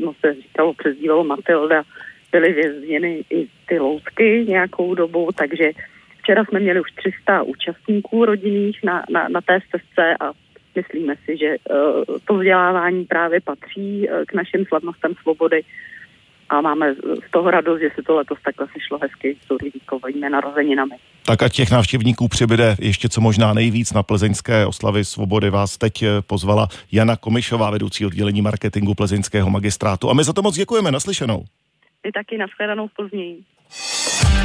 se říkalo, přezdívalo Matilda, byly vězněny i ty loutky nějakou dobu, takže včera jsme měli už 300 účastníků rodinných na té stezce a myslíme si, že to vzdělávání právě patří k našim slavnostem svobody a máme z toho radost, že se to letos takhle sešlo hezky s Ludvíkovými narozeninami. Tak ať těch návštěvníků přibyde ještě co možná nejvíc. Na plzeňské oslavy svobody vás teď pozvala Jana Komišová, vedoucí oddělení marketingu plzeňského magistrátu. A my za to moc děkujeme, naslyšenou. I taky nashledanou v Plzni.